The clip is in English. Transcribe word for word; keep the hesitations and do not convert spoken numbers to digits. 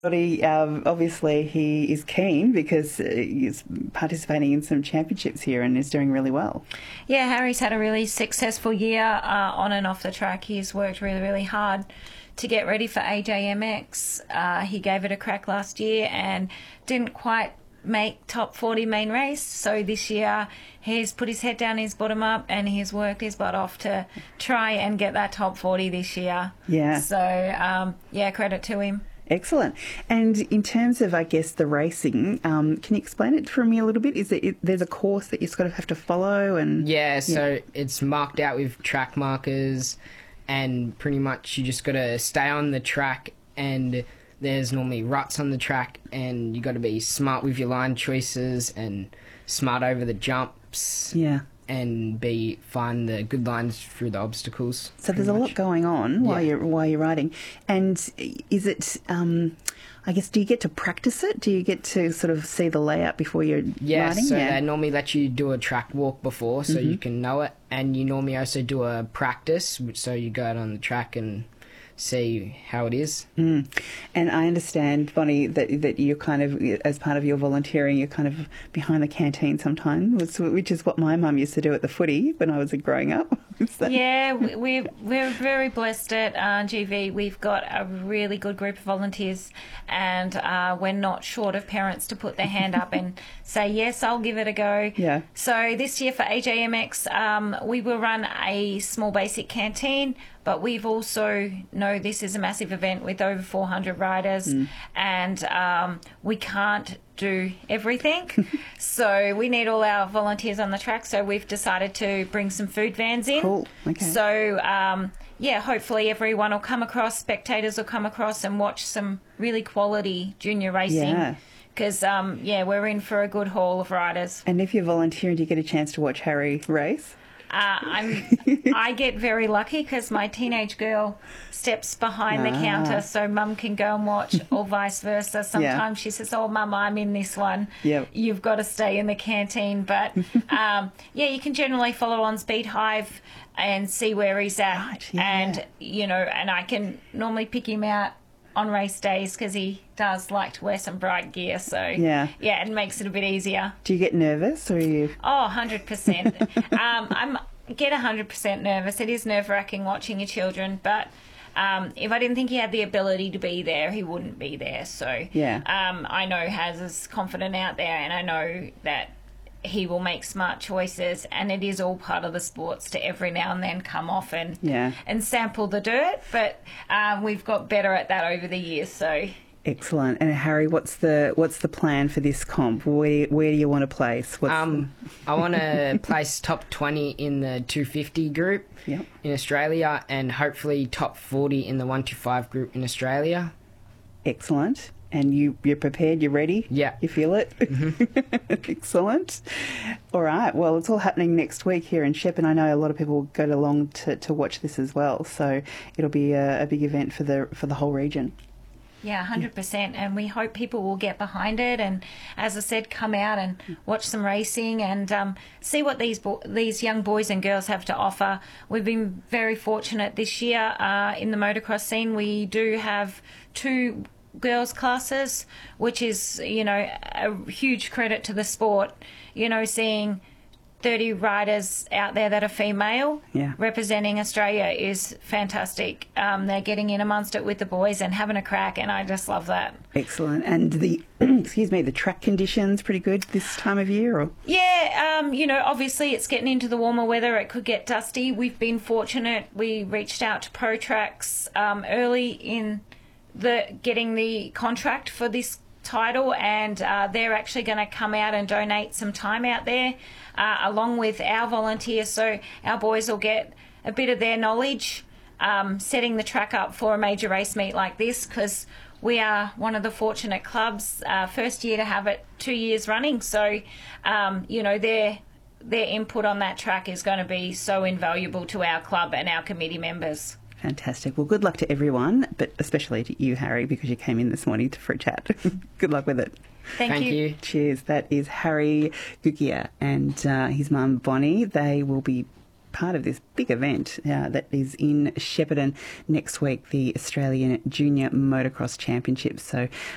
He, um, obviously, he is keen because uh, he's participating in some championships here and is doing really well. Yeah, Harry's had a really successful year uh, on and off the track. He's worked really, really hard to get ready for A J M X. Uh, he gave it a crack last year and didn't quite make top forty main race. So this year he's put his head down, his bottom up, and he's worked his butt off to try and get that top forty this year. Yeah. So, um, yeah, credit to him. Excellent. And in terms of, I guess, the racing, um, can you explain it for me a little bit? Is it, it there's a course that you sort of have to follow? And yeah, so yeah. It's marked out with track markers, and pretty much you just got to stay on the track, and there's normally ruts on the track, and you got to be smart with your line choices and smart over the jumps. Yeah. And be find the good lines through the obstacles. So there's a lot going on while yeah. you're while you're riding. And is it? Um, I guess, do you get to practice it? Do you get to sort of see the layout before you're yeah, riding? So yeah, they normally let you do a track walk before, so mm-hmm. you can know it. And you normally also do a practice, so you go out on the track and see how it is. Mm. And I understand, Bonnie, that that you're kind of, as part of your volunteering, you're kind of behind the canteen sometimes, which is what my mum used to do at the footy when I was growing up. Yeah, we're, we're very blessed at uh, G V. We've got a really good group of volunteers, and uh, we're not short of parents to put their hand up and say, yes, I'll give it a go. Yeah. So this year for A J M X, um, we will run a small basic canteen, but we've also know this is a massive event with over four hundred riders, mm. and um, we can't do everything. So we need all our volunteers on the track. So we've decided to bring some food vans in. Cool. Okay. So, um, yeah, hopefully everyone will come across, spectators will come across and watch some really quality junior racing. Yeah. Because, um, yeah, we're in for a good haul of riders. And if you're volunteering, do you get a chance to watch Harry race? Uh, I'm, I get very lucky because my teenage girl steps behind ah. the counter so Mum can go and watch, or vice versa. Sometimes yeah. she says, oh, Mum, I'm in this one. Yep. You've got to stay in the canteen. But, um, yeah, you can generally follow on Speed Hive and see where he's at. Right, yeah. And, you know, and I can normally pick him out on race days because he does like to wear some bright gear. So, yeah, yeah, it makes it a bit easier. Do you get nervous or are you... Oh, one hundred percent. um, I'm get one hundred percent nervous. It is nerve-wracking watching your children, but um, if I didn't think he had the ability to be there, he wouldn't be there. So, yeah. um, I know Haz is confident out there, and I know that he will make smart choices, and it is all part of the sports to every now and then come off and yeah. and sample the dirt, but um, we've got better at that over the years. So excellent. And Harry, what's the what's the plan for this comp? Where where do you want to place? What's um, the... I want to place top twenty in the two fifty group yep. in Australia, and hopefully top forty in the one twenty-five group in Australia. Excellent. And you, you're prepared, you're ready? Yeah. You feel it? Mm-hmm. Excellent. All right. Well, it's all happening next week here in Shep, and I know a lot of people go along to, to watch this as well. So it'll be a, a big event for the for the whole region. Yeah, one hundred percent. And we hope people will get behind it and, as I said, come out and watch some racing and um, see what these bo- these young boys and girls have to offer. We've been very fortunate this year uh, in the motocross scene. We do have two girls classes, which is, you know, a huge credit to the sport. You know, seeing thirty riders out there that are female yeah. representing Australia is fantastic. Um, they're getting in amongst it with the boys and having a crack, and I just love that. Excellent. And the excuse me, the track conditions pretty good this time of year, or yeah, um, you know, obviously it's getting into the warmer weather. It could get dusty. We've been fortunate. We reached out to Pro Tracks um, early in the getting the contract for this title, and uh, they're actually going to come out and donate some time out there uh, along with our volunteers, so our boys will get a bit of their knowledge um, setting the track up for a major race meet like this, because we are one of the fortunate clubs, uh, first year to have it two years running. So um, you know, their their input on that track is going to be so invaluable to our club and our committee members. Fantastic. Well, good luck to everyone, but especially to you, Harry, because you came in this morning for a chat. Good luck with it. Thank, Thank you. you. Cheers. That is Harry Gugia and uh, his mum, Bonnie. They will be part of this big event uh, that is in Shepparton next week, the Australian Junior Motocross Championships. So